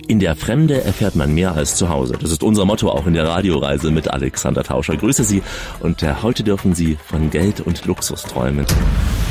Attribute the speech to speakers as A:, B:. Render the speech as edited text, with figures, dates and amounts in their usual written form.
A: In der Fremde erfährt man mehr als zu Hause. Das ist unser Motto auch in der Radioreise mit Alexander Tauscher. Grüße Sie und heute dürfen Sie von Geld und Luxus träumen.